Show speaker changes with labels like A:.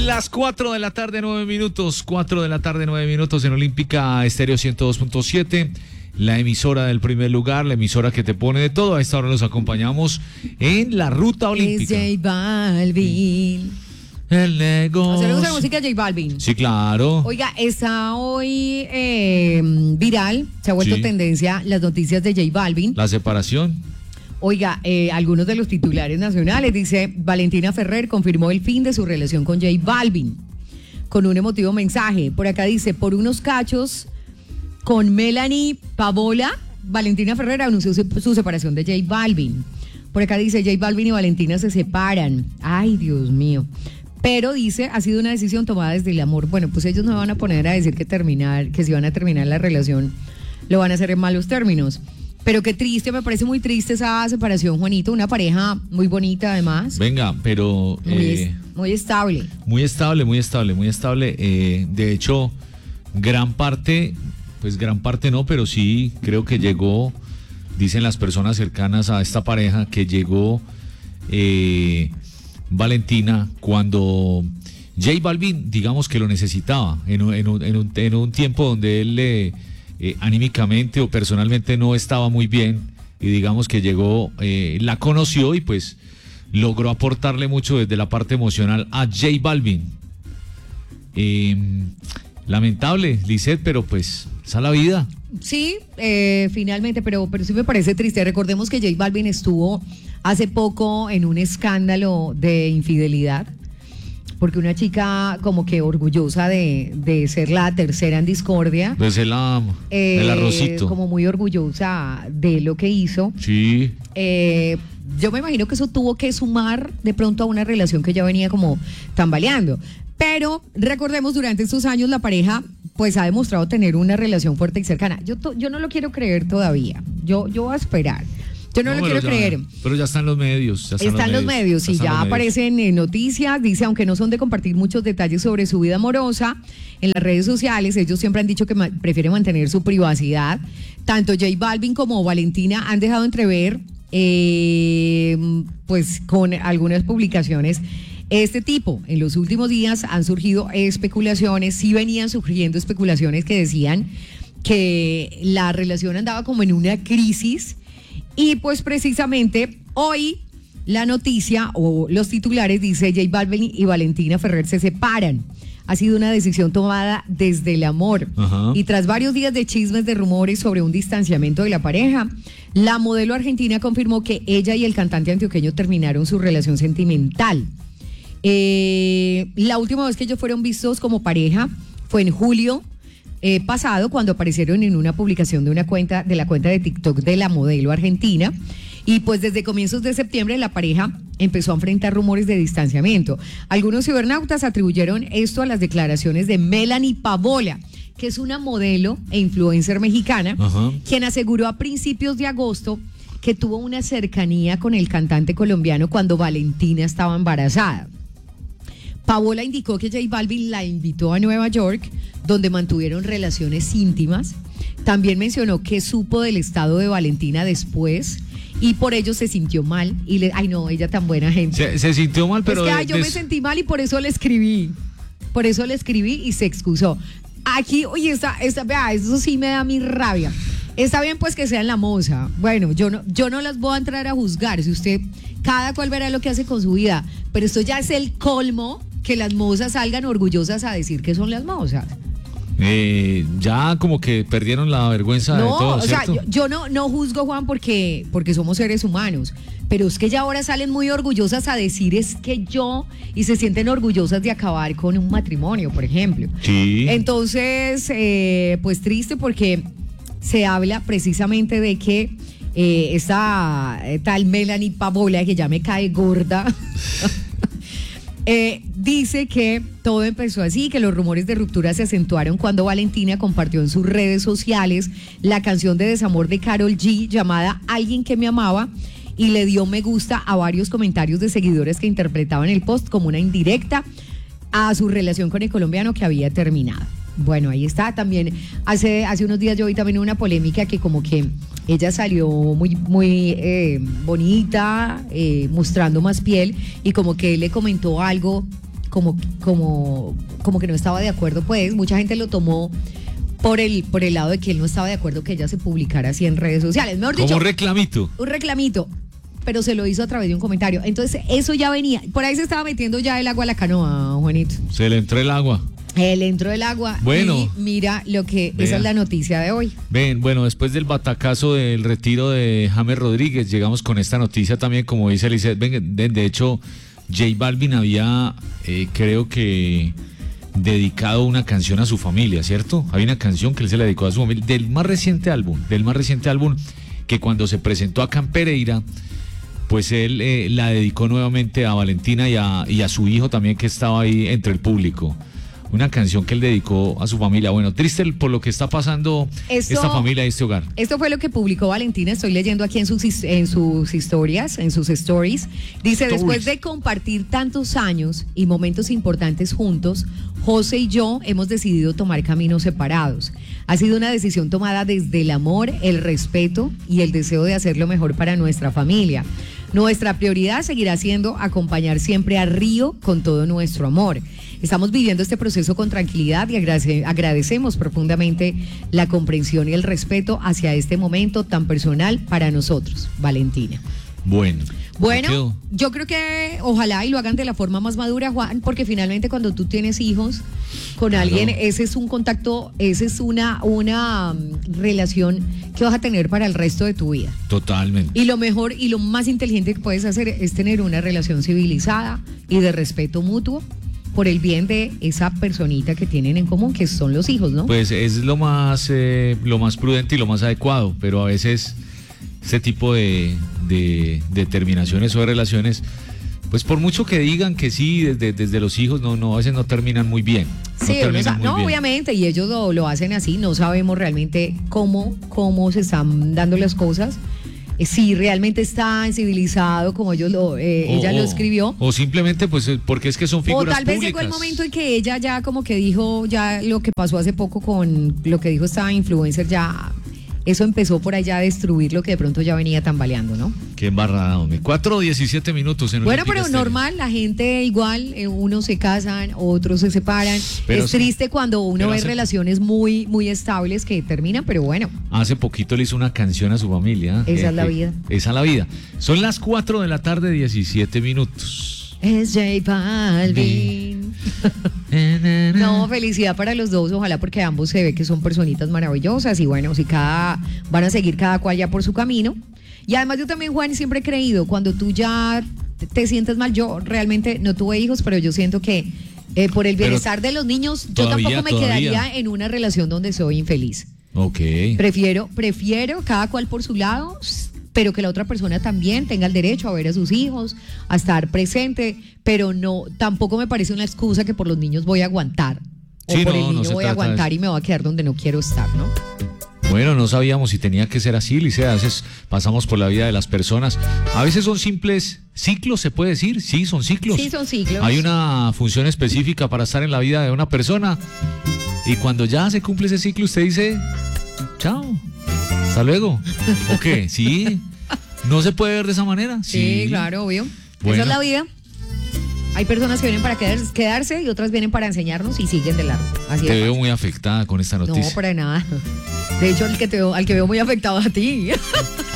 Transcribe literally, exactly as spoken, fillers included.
A: Las cuatro de la tarde, nueve minutos. cuatro de la tarde, nueve minutos en Olímpica Estéreo ciento dos punto siete. La emisora del primer lugar, la emisora que te pone de todo. A esta hora los acompañamos en la ruta olímpica.
B: Es J Balvin.
A: El negocio.
B: ¿A usted le gusta la música de J Balvin?
A: Sí, claro.
B: Oiga, está hoy eh, viral, se ha vuelto
A: Sí.
B: tendencia las noticias de J Balvin.
A: La separación.
B: Oiga, eh, algunos de los titulares nacionales, dice, Valentina Ferrer confirmó el fin de su relación con J Balvin, con un emotivo mensaje. Por acá dice, por unos cachos con Melanie Pavola, Valentina Ferrer anunció su, su separación de J Balvin. Por acá dice, J Balvin y Valentina se separan. Ay, Dios mío. Pero dice, ha sido una decisión tomada desde el amor. Bueno, pues ellos no van a poner a decir que terminar, que si van a terminar la relación, lo van a hacer en malos términos. Pero qué triste, me parece muy triste esa separación, Juanito. Una pareja muy bonita, además.
A: Venga, pero...
B: Muy,
A: eh,
B: es, muy estable.
A: Muy estable, muy estable, muy estable. Eh, de hecho, gran parte, pues gran parte no, pero sí creo que llegó, dicen las personas cercanas a esta pareja, que llegó eh, Valentina cuando J Balvin, digamos que lo necesitaba, en un, en un, en un, en un tiempo donde él eh, eh, anímicamente o personalmente no estaba muy bien, y digamos que llegó, eh, la conoció y pues logró aportarle mucho desde la parte emocional a J Balvin. Eh, lamentable, Lisette, pero pues esa es la vida.
B: Sí, eh, finalmente, pero, pero sí me parece triste. Recordemos que J Balvin estuvo hace poco en un escándalo de infidelidad, porque una chica como que orgullosa de, de ser la tercera en discordia.
A: Pues el, eh, el arrocito.
B: Como muy orgullosa de lo que hizo.
A: Sí.
B: Eh, yo me imagino que eso tuvo que sumar de pronto a una relación que ya venía como tambaleando. Pero recordemos, durante estos años la pareja pues ha demostrado tener una relación fuerte y cercana. Yo, to, yo no lo quiero creer todavía. Yo, yo voy a esperar. Yo no, no lo quiero
A: ya,
B: creer.
A: Pero ya están los medios. Ya están,
B: están los medios, los medios sí, ya, ya aparecen medios. Noticias. Dice, aunque no son de compartir muchos detalles sobre su vida amorosa en las redes sociales, ellos siempre han dicho que ma- prefieren mantener su privacidad. Tanto J Balvin como Valentina han dejado entrever, eh, pues con algunas publicaciones, este tipo. En los últimos días han surgido especulaciones, sí venían surgiendo especulaciones que decían que la relación andaba como en una crisis. Y pues precisamente hoy la noticia o los titulares dice, J Balvin y Valentina Ferrer se separan. Ha sido una decisión tomada desde el amor. Ajá. Y tras varios días de chismes, de rumores sobre un distanciamiento de la pareja, la modelo argentina confirmó que ella y el cantante antioqueño terminaron su relación sentimental. Eh, la última vez que ellos fueron vistos como pareja fue en julio Eh, pasado, cuando aparecieron en una publicación de una cuenta, de la cuenta de TikTok de la modelo argentina. Y pues desde comienzos de septiembre la pareja empezó a enfrentar rumores de distanciamiento. Algunos cibernautas atribuyeron esto a las declaraciones de Melanie Pavola, que es una modelo e influencer mexicana, uh-huh. quien aseguró a principios de agosto que tuvo una cercanía con el cantante colombiano cuando Valentina estaba embarazada. Pavola indicó que J Balvin la invitó a Nueva York, donde mantuvieron relaciones íntimas. También mencionó que supo del estado de Valentina después y por ello se sintió mal. Y le, ay no, ella tan buena gente.
A: Se, se sintió mal, pero...
B: Es que ay, yo des... me sentí mal y por eso le escribí. Por eso le escribí y se excusó. Aquí, oye, esta, esta, vea, eso sí me da mi rabia. Está bien pues que sean la moza. Bueno, yo no, yo no las voy a entrar a juzgar. Si usted, cada cual verá lo que hace con su vida. Pero esto ya es el colmo, que las mozas salgan orgullosas a decir que son las mozas.
A: Eh, ya como que perdieron la vergüenza
B: no,
A: de todo,
B: o
A: ¿cierto?
B: sea, yo, yo no, no juzgo, Juan, porque, porque somos seres humanos, pero es que ya ahora salen muy orgullosas a decir es que yo, y se sienten orgullosas de acabar con un matrimonio, por ejemplo.
A: Sí.
B: Entonces, eh, pues triste porque se habla precisamente de que eh, esta eh, tal Melanie Pavola, que ya me cae gorda, Eh, dice que todo empezó así, que los rumores de ruptura se acentuaron cuando Valentina compartió en sus redes sociales la canción de desamor de Karol G llamada Alguien que me amaba y le dio me gusta a varios comentarios de seguidores que interpretaban el post como una indirecta a su relación con el colombiano que había terminado. Bueno, ahí está. También hace, hace unos días yo vi también una polémica que como que ella salió muy, muy eh, bonita, eh, mostrando más piel, y como que él le comentó algo como, como, como que no estaba de acuerdo, pues mucha gente lo tomó por el, por el lado de que él no estaba de acuerdo que ella se publicara así en redes sociales. Mejor dicho,
A: como un reclamito.
B: Un reclamito, pero se lo hizo a través de un comentario. Entonces, eso ya venía. Por ahí se estaba metiendo ya el agua a la canoa, Juanito.
A: Se le entró el agua.
B: Él entró el agua.
A: Bueno.
B: Y mira lo que,
A: Vea.
B: esa es la noticia de hoy.
A: Ven, bueno, después del batacazo del retiro de James Rodríguez, llegamos con esta noticia también, como dice Lizeth. Ven, de, de hecho, J Balvin había, eh, creo que, dedicado una canción a su familia, ¿cierto? Hay una canción que él se le dedicó a su familia, del más reciente álbum, del más reciente álbum, que cuando se presentó acá en Pereira, pues él eh, la dedicó nuevamente a Valentina y a, y a su hijo también, que estaba ahí entre el público. Una canción que él dedicó a su familia. Bueno, triste por lo que está pasando
B: Esto,
A: esta familia y este hogar.
B: Esto fue lo que publicó Valentina. Estoy leyendo aquí en sus, en sus historias, en sus stories. Dice,
A: Stories.
B: Después de compartir tantos años y momentos importantes juntos, José y yo hemos decidido tomar caminos separados. Ha sido una decisión tomada desde el amor, el respeto y el deseo de hacer lo mejor para nuestra familia. Nuestra prioridad seguirá siendo acompañar siempre a Río con todo nuestro amor. Estamos viviendo este proceso con tranquilidad y agradece, agradecemos profundamente la comprensión y el respeto hacia este momento tan personal para nosotros. Valentina.
A: Bueno.
B: Bueno, yo creo que ojalá y lo hagan de la forma más madura, Juan, porque finalmente cuando tú tienes hijos con
A: Claro.
B: alguien, ese es un contacto, esa es una, una um, relación que vas a tener para el resto de tu vida.
A: Totalmente.
B: Y lo mejor y lo más inteligente que puedes hacer es tener una relación civilizada y de respeto mutuo por el bien de esa personita que tienen en común, que son los hijos, ¿no?
A: Pues es lo más, eh, lo más prudente y lo más adecuado, pero a veces este tipo de, de determinaciones o de relaciones, pues por mucho que digan que sí, desde, desde los hijos, no, no, a veces no terminan muy bien. No,
B: Sí, uno
A: terminan
B: sabe-
A: muy
B: no
A: bien.
B: obviamente, y ellos lo, lo hacen así, no sabemos realmente cómo, cómo se están dando las cosas, eh, si realmente está civilizado como ellos lo, eh,
A: O-
B: ella lo
A: o-
B: escribió.
A: O simplemente, pues, eh, porque es que son
B: O
A: figuras
B: tal vez
A: públicas.
B: llegó el momento en que ella ya como que dijo, ya lo que pasó hace poco con lo que dijo esta influencer, ya eso empezó por allá a destruir lo que de pronto ya venía tambaleando, ¿no?
A: Qué embarrada, hombre. cuatro diecisiete minutos en
B: Bueno,
A: Olímpica
B: pero
A: Estéreo.
B: normal, la gente igual, eh, unos se casan, otros se separan.
A: Pero
B: es
A: sí,
B: triste cuando uno
A: pero
B: ve
A: hace-
B: relaciones muy, muy estables que terminan, pero bueno.
A: Hace poquito le hizo una canción a su familia.
B: Esa
A: eh,
B: es la
A: eh,
B: vida.
A: Esa es la vida. Son las cuatro de la tarde, diecisiete minutos.
B: Es J Balvin. No, felicidad para los dos, ojalá, porque ambos se ve que son personitas maravillosas y bueno, si cada van a seguir cada cual ya por su camino. Y además yo también, Juan, siempre he creído, cuando tú ya te, te sientes mal, yo realmente no tuve hijos, pero yo siento que eh, por el
A: Pero
B: bienestar de los niños, yo
A: todavía,
B: tampoco me
A: todavía.
B: quedaría en una relación donde soy infeliz.
A: Ok.
B: Prefiero, prefiero cada cual por su lado, pero que la otra persona también tenga el derecho a ver a sus hijos, a estar presente, pero no, tampoco me parece una excusa que por los niños voy a aguantar. O
A: Sí,
B: por
A: no,
B: el
A: no
B: niño
A: se
B: voy a
A: trata de
B: aguantar
A: eso.
B: y me voy a quedar donde no quiero estar, ¿no?
A: Bueno, no sabíamos si tenía que ser así, Licea. A veces pasamos por la vida de las personas. A veces son simples ciclos, ¿se puede decir? Sí, son ciclos.
B: Sí, son ciclos.
A: Hay una función específica para estar en la vida de una persona. Y cuando ya se cumple ese ciclo, usted dice, chao, hasta luego. ¿O qué? Sí. ¿No se puede ver de esa manera?
B: Sí, claro, obvio.
A: Bueno.
B: Esa es la vida. Hay personas que vienen para quedarse, quedarse y otras vienen para enseñarnos y siguen de largo. Así
A: Te
B: de
A: veo
B: fácil.
A: muy afectada con esta noticia.
B: No, para nada. De hecho, el que te veo, al que veo muy afectado a ti.